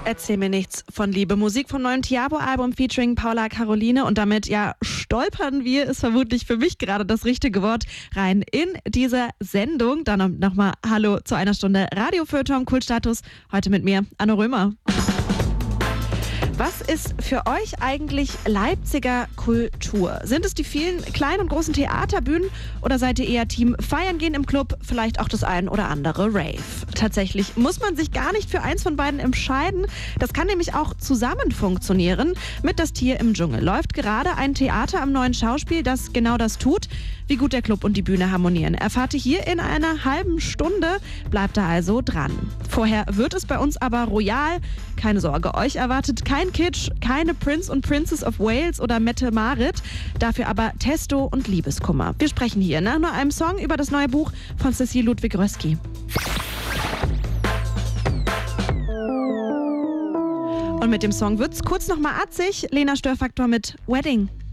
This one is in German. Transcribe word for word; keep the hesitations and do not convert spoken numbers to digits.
Erzähl mir nichts von Liebe. Musik vom neuen Thiago-Album featuring Paula Caroline und damit ja stolpern wir, ist vermutlich für mich gerade das richtige Wort, rein in diese Sendung. Dann nochmal Hallo zu einer Stunde Radio-Feuilleton Kultstatus. Heute mit mir, Anne Römer. Was ist für euch eigentlich Leipziger Kultur? Sind es die vielen kleinen und großen Theaterbühnen oder seid ihr eher Team Feiern gehen im Club, vielleicht auch das ein oder andere Rave? Tatsächlich muss man sich gar nicht für eins von beiden entscheiden. Das kann nämlich auch zusammen funktionieren. Mit Das Tier im Dschungel läuft gerade ein Theater am neuen Schauspiel, das genau das tut. Wie gut der Club und die Bühne harmonieren, erfahrt ihr hier in einer halben Stunde. Bleibt da also dran. Vorher wird es bei uns aber royal. Keine Sorge, euch erwartet kein Kitsch, keine Prince und Princess of Wales oder Mette Marit, dafür aber Testo und Liebeskummer. Wir sprechen hier nach nur einem Song über das neue Buch von Cecile Ludwig-Röski. Und mit dem Song wird's kurz nochmal atzig. Lena Störfaktor mit Wedding.